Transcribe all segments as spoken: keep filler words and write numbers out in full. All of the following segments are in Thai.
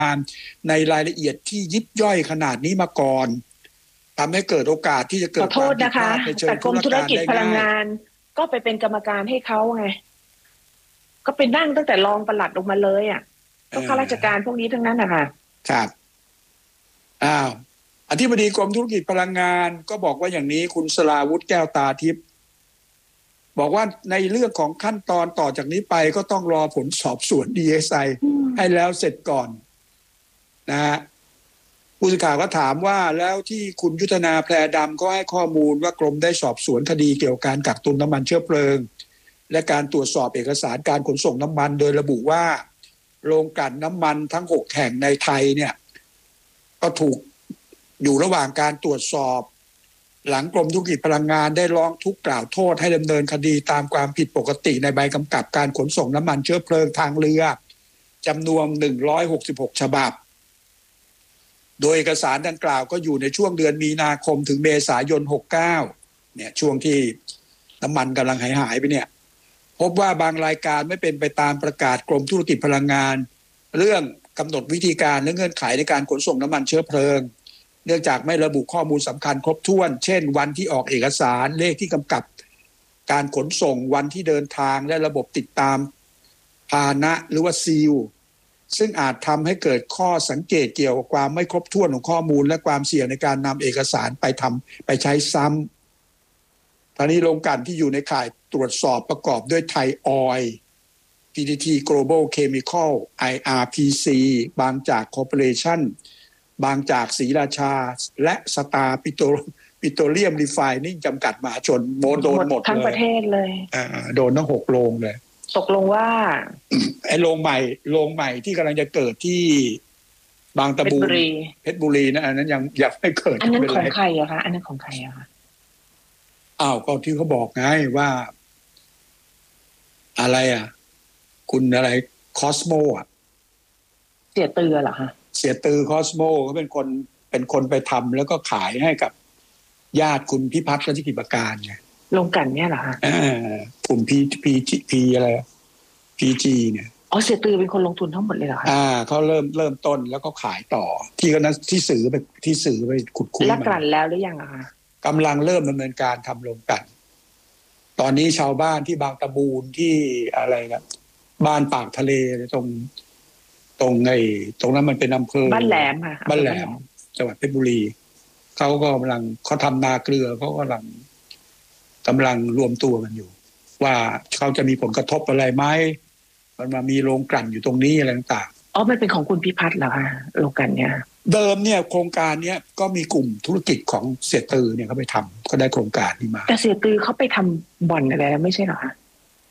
านในรายละเอียดที่ยิบย่อยขนาดนี้มาก่อนทำให้เกิดโอกาสที่จะเกิดความผิดพลาดในเชิงธุรการได้ง่ายแต่กรมธุรกิจพลังงานก็ไปเป็นกรรมการให้เขาไงก็เป็นนั่งตั้งแต่รองปลัดลงมาเลยอ่ะก็ข้าราชการพวกนี้ทั้งนั้นนะคะครับอ้าวอธิบดีกรมธุรกิจพลังงานก็บอกว่าอย่างนี้คุณสราวุธแก้วตาทิพย์บอกว่าในเรื่องของขั้นตอนต่อจากนี้ไปก็ต้องรอผลสอบสวน ดี เอส ไอ ให้แล้วเสร็จก่อนนะฮะผู้สื่อข่าวก็ถามว่าแล้วที่คุณยุทธนาแพรดำก็ให้ข้อมูลว่ากรมได้สอบสวนคดีเกี่ยวกับการกักตุนน้ำมันเชื้อเพลิงและการตรวจสอบเอกสารการขนส่งน้ำมันโดยระบุว่าโรงกลั่นน้ำมันทั้งหกแห่งในไทยเนี่ยก็ถูกอยู่ระหว่างการตรวจสอบหลังกรมธุรกิจพลังงานได้ร้องทุกข์กล่าวโทษให้ดำเนินคดีตามความผิดปกติในใบกำกับการขนส่งน้ำมันเชื้อเพลิงทางเรือจำนวนหนึ่งร้อยหกสิบหกฉบับโดยเอกสารดังกล่าวก็อยู่ในช่วงเดือนมีนาคมถึงเมษายนหกสิบเก้าเนี่ยช่วงที่น้ำมันกำลังหายหายไปเนี่ยพบว่าบางรายการไม่เป็นไปตามประกาศกรมธุรกิจพลังงานเรื่องกำหนดวิธีการและเงื่อนไขในการขนส่งน้ำมันเชื้อเพลิงเนื่องจากไม่ระบุข้อมูลสำคัญครบถ้วนเช่นวันที่ออกเอกสารเลขที่กำกับการขนส่งวันที่เดินทางและระบบติดตามพาหนะหรือว่าซีลซึ่งอาจทำให้เกิดข้อสังเกตเกี่ยวกับความไม่ครบถ้วนของข้อมูลและความเสี่ยงในการนำเอกสารไปทำไปใช้ซ้ำทั้งนี้โรงกลั่นที่อยู่ในข่ายตรวจสอบประกอบด้วยไทยออยล์ พี ที ที Global Chemical ไอ อาร์ พี ซี บางจาก Corporation บางจากศรีราชาและสตาร์ปิโตรปิโตรเลียมรีไฟนิ่งจำกัดมหาชนโดนโดนหมดเลยทั้งประเทศเลยอ่าโดนทั้งหกโรงเลยตกลงว่าไอ้โรงใหม่โรงใหม่ที่กำลังจะเกิดที่บางตะบูนเพชรบุรีนะอันนั้นยังยังไม่เกิดอันนั้นของใครอะคะอันนั้นของใครอะคะอ้าวก็ที่เขาบอกไงว่าอะไรอ่ะคุณอะไรคอสโมอ่ะเสียเตือเหรอคะเสียตือคอสโมเขาเป็นคนเป็นคนไปทำแล้วก็ขายให้กับญาติคุณพิพัฒน์รัชกิจประการไงโรงกลั่นเนี่ยเหรอคะอ่ากลุ่มพีพีพีอะไรพีจีเนี่ยอ๋อเสียตือเป็นคนลงทุนทั้งหมดเลยเหรอคะอ่าเขาเริ่มเริ่มต้นแล้วก็ขายต่อที่ก็นั้นที่สื่อไปที่สื่อไปขุดคุยแล้วกลั่นแล้วหรือยังอะคะกำลังเริ่มดำเนินการทำโรงกลั่นตอนนี้ชาวบ้านที่บางตะบูนที่อะไรนะบ้านปากทะเลตรงตรงไอ้ตรงนั้นมันเป็นอำเภอบ้านแหลมค่ะบ้านแหลมจังหวัดเพชรบุรีเขาก็กำลังเขาทำนาเกลือเขากำลังกำลังรวมตัวกันอยู่ว่าเขาจะมีผลกระทบอะไรไหมมันมามีโรงกลั่นอยู่ตรงนี้อะไรต่างๆอ๋อมันเป็นของคุณพิพัฒน์เหรอคะโรงกลั่นเนี่ยเดิมเนี่ยโครงการเนี้ยก็มีกลุ่มธุรกิจของเสียตือเนี่ยเขาไปทำก็ได้โครงการนี้มาแต่เสียตือเขาไปทำบ่อนอะไรแล้วไม่ใช่เหรอคะ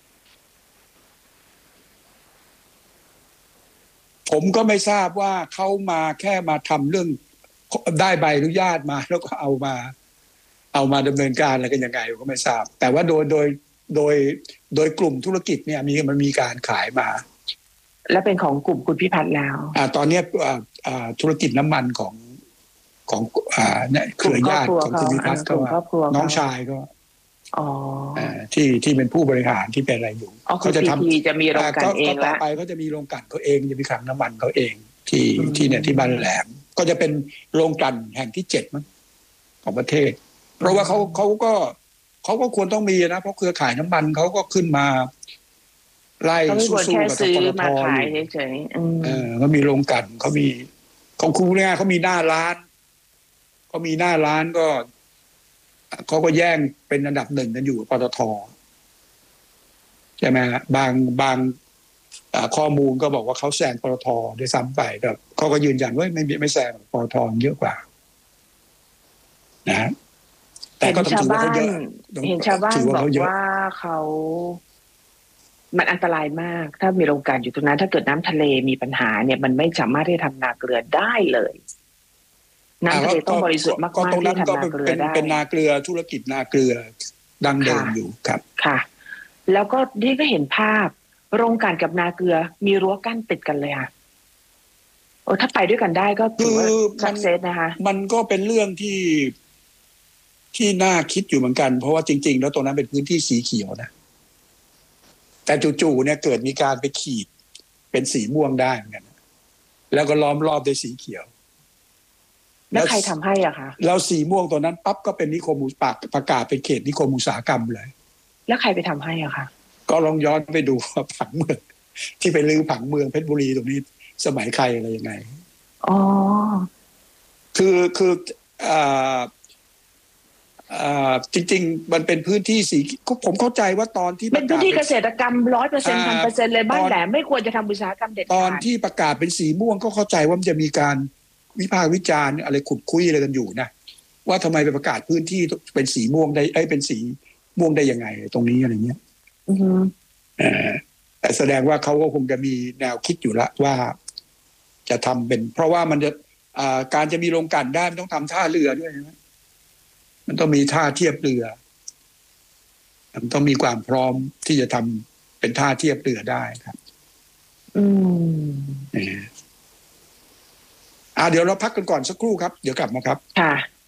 ผมก็ไม่ทราบว่าเขามาแค่มาทำเรื่องได้ใบอนุญาตมาแล้วก็เอามาเอามาดำเนินการอะไรกันยังไงก็ไม่ทราบแต่ว่าโดยโดยโดยโดยกลุ่มธุรกิจเนี่ยมีมันมีการขายมาและเป็นของกลุ่มคุณพิพัฒน์แล้วอ่าตอนนี้อ่าอ่าธุรกิจน้ำมันของของอ่าเนี่ยเครือญาติของคุณพิพัฒน์ก็น้องชายก็อ๋อที่ที่เป็นผู้บริหารที่เป็นอะไรอยู่เขาจะทำจะมีโรงกลั่นเองแล้วต่อไปเขาจะมีโรงกลั่นเขาเองจะมีคลังน้ำมันเขาเองที่ที่เนี่ยที่บ้านแหลมก็จะเป็นโรงกลั่นแห่งที่เจ็ดมั้งของประเทศเพราะว่าเขาเขาก็เขาก็ควรต้องมีนะเพราะเครือข่ายน้ำมันเขาก็ขึ้นมาไล่สู้ๆกับปตท. เฉยๆเออเขามีโรงกลั่นเขามีของครูเนี่ยเขามีหน้าร้านเขามีหน้าร้านก็เขาก็แย่งเป็นอันดับหนึ่งกันอยู่ปตท.ใช่ไหมฮะบางบางข้อมูลก็บอกว่าเขาแซงปตท.ด้วยซ้ำไปแต่เขาก็ยืนยันว่าไม่ไม่แซงปตท.เยอะกว่านะแต่ก็ต้องถือว่าเขาเยอะเห็นชาวบ้านบอกว่าเขามันอันตรายมากถ้ามีโรงกลั่นอยู่ตรงนั้นถ้าเกิดน้ำทะเลมีปัญหาเนี่ยมันไม่สามารถที่จะทำนาเกลือได้เลยน้ำทะเลต้องบริสุทธิ์มากๆที่ทำนาเกลือได้เป็นนาเกลือธุรกิจนาเกลือดังเดิมอยู่ครับค่ะแล้วก็ที่ก็เห็นภาพโรงกลั่นกับนาเกลือมีรั้วกั้นติดกันเลยค่ะโอ้ถ้าไปด้วยกันได้ก็ถือว่าสักเซสนะคะมันก็เป็นเรื่องที่ที่น่าคิดอยู่เหมือนกันเพราะว่าจริงๆแล้วตรงนั้นเป็นพื้นที่สีเขียวนะแต่จู่ๆเนี่ยเกิดมีการไปขีดเป็นสีม่วงได้เหมือนกันแล้วก็ล้อมรอบด้วยสีเขียวแล้วใครทำให้อ่ะคะแล้วสีม่วงตัวนั้นปั๊บก็เป็นนิคมอุตสาหกรรมประกาศเป็นเขตนิคมอุตสาหกรรมเลยแล้วใครไปทำให้อ่ะคะก็ลองย้อนไปดูว่าผังเมืองที่ไปลื้อผังเมืองเพชรบุรีตรงนี้สมัยใครอะไรยังไงอ๋อคือคืออ่าอ่าจริงๆมันเป็นพื้นที่สีผมเข้าใจว่าตอนที่เป็นพื้นที่เกษตรกรรมร้อยเปอร์เซ็นต์พันเปอร์เซ็นต์เลยบ้านแหลมไม่ควรจะทำอุตสาหกรรมเด็ดขาดตอนที่ประกาศเป็นสีม่วงก็เข้าใจว่ามันจะมีการวิพากษ์วิจารณ์อะไรขุดคุยอะไรกันอยู่นะว่าทำไมไปประกาศพื้นที่เป็นสีม่วงได้ไอ้เป็นสีม่วงได้ยังไงตรงนี้อะไรเงี้ยอือแต่แสดงว่าเขาก็คงจะมีแนวคิดอยู่แล้วว่าจะทำเป็นเพราะว่ามันจะการจะมีโรงกลั่นได้มันต้องทำท่าเรือด้วยนะมันต้องมีท่าเทียบเรือมันต้องมีความพร้อมที่จะทำเป็นท่าเทียบเรือได้ครับอืมอ่าเดี๋ยวเราพักกันก่อนสักครู่ครับเดี๋ยวกลับมาครับค่ะ